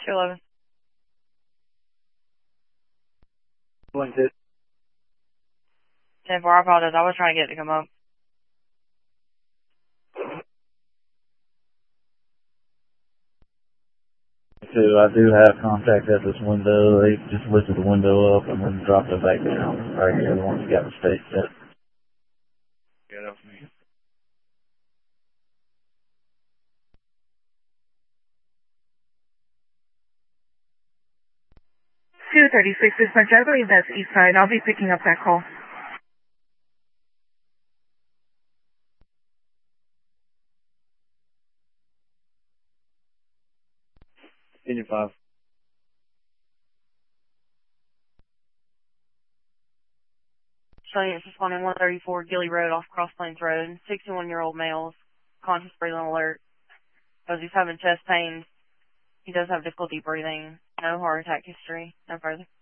211. 10-4, I apologize. I was trying to get it to come up. So I do have contact at this window. They just lifted the window up and then dropped it back down. Right here, the one that got the state set. Yeah, that was me. 236 dispatch. I believe that's east side. I'll be picking up that call. Engine 5. Showing it's responding 134 Gilly Road off Cross Plains Road. 61-year-old male, conscious breathing alert. Because he's having chest pains. He does have difficulty breathing. No heart attack history. No further.